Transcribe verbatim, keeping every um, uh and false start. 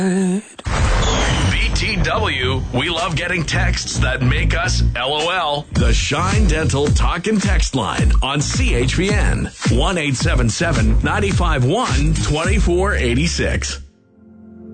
B T W, we love getting texts that make us LOL. The Shine Dental Talk and Text Line on C H P N. one eight seven seven, nine five one, two four eight six.